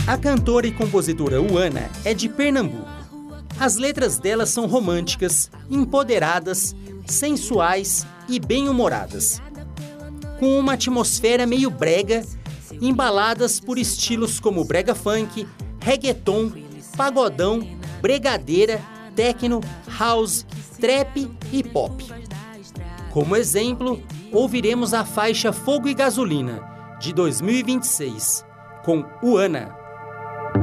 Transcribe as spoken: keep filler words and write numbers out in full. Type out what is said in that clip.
A cantora e compositora Uana é de Pernambuco. As letras dela são românticas, empoderadas, sensuais e bem-humoradas, com uma atmosfera meio brega, embaladas por estilos como brega funk, reggaeton, pagodão, bregadeira, techno, house, trap e pop. Como exemplo, ouviremos a faixa Fogo e Gasolina, de dois mil e vinte e seis, com Uana.